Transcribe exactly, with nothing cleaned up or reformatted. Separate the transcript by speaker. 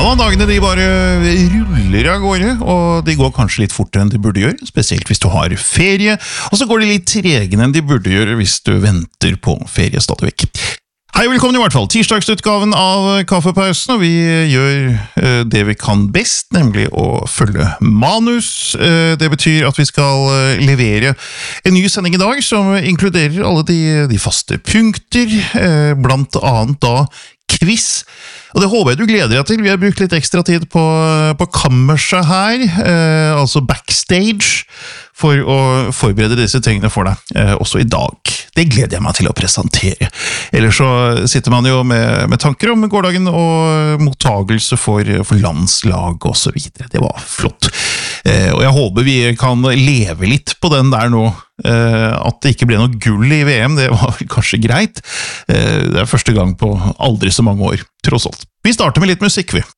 Speaker 1: Ja, dagene de bare ruller av gårde, og de går kanskje litt fortere enn de burde gjøre, spesielt hvis du har ferie, og så går de litt tregere enn de burde gjøre hvis du venter på ferie stadig vekk. Hei, velkommen i hvert fall. Tirsdagsutgaven av Kaffepausen, og vi gjør uh, det vi kan best, nemlig å følge manus. Uh, det betyr at vi skal uh, levere en ny sending i dag, som inkluderer alle de, de faste punkter, uh, blant annet da quiz. Og det håper jeg du gleder deg til. Vi har brukt litt ekstra tid på, på kammerset her, uh, altså backstage, for å forberede disse tingene for deg, uh, også i dag. Det gleder jeg meg til å presentere. Ellers så sitter man jo med, med tanker om gårdagen og mottagelse for, for landslag og så videre. Det var flott. Eh, og jeg håper vi kan leve litt på den der nå. Eh, at det ikke ble noe gull i V M, det var kanskje greit. Eh, det er første gang på aldri så mange år, tross alt. Vi starter med litt musikk, vi.